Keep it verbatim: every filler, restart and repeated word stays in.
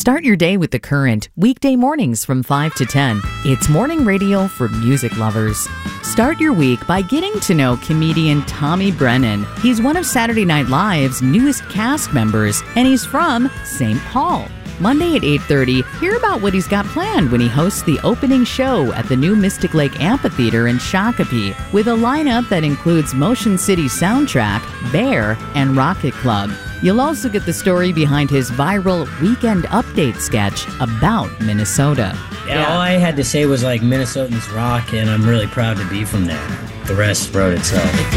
Start your day with The Current, weekday mornings from five to ten. It's morning radio for music lovers. Start your week by getting to know comedian Tommy Brennan. He's one of Saturday Night Live's newest cast members, and he's from Saint Paul. Monday at eight thirty, hear about what he's got planned when he hosts the opening show at the new Mystic Lake Amphitheater in Shakopee, with a lineup that includes Motion City Soundtrack, Bear, and Rocket Club. You'll also get the story behind his viral Weekend Update sketch about Minnesota. Yeah, all I had to say was like Minnesotans rock, and I'm really proud to be from there. The rest wrote itself.